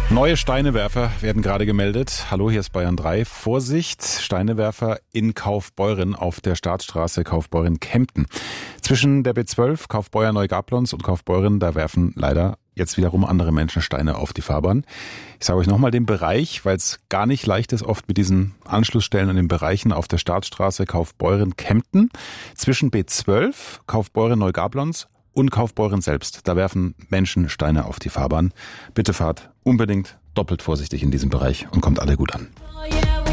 Neue Steinewerfer werden gerade gemeldet. Hallo, hier ist Bayern 3. Vorsicht, Steinewerfer in Kaufbeuren auf der Staatsstraße Kaufbeuren-Kempten. Zwischen der B12 Kaufbeuren-Neugablonz und Kaufbeuren, da werfen leider jetzt wiederum andere Menschen Steine auf die Fahrbahn. Ich sage euch nochmal den Bereich, weil es gar nicht leicht ist, oft mit diesen Anschlussstellen und den Bereichen auf der Staatsstraße Kaufbeuren-Kempten. Zwischen B12 Kaufbeuren-Neugablonz und Kaufbeuren selbst. Da werfen Menschen Steine auf die Fahrbahn. Bitte fahrt unbedingt doppelt vorsichtig in diesem Bereich und kommt alle gut an.